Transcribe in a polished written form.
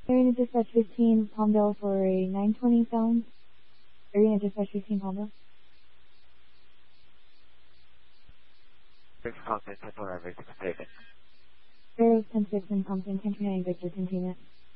Arena Dispatch 15, Palmdale for a 920 sound. Arena Dispatch 15, Palmdale. 6 Compton, 10 4 Victor, taken. Arrows 10-6 in Compton, 10 Victor, containment.